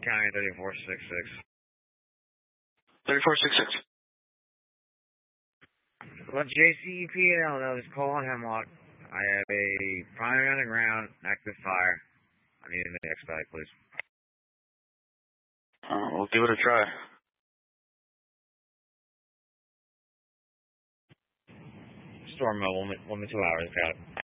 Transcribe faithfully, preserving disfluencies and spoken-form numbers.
County thirty-four sixty-six. thirty-four sixty-six. Let J C E P know that I was calling Hemlock. I have a primary on the ground, active fire. I need an expedite, please. Uh, we'll give it a try. Storm mode, one, one to two hours, got it.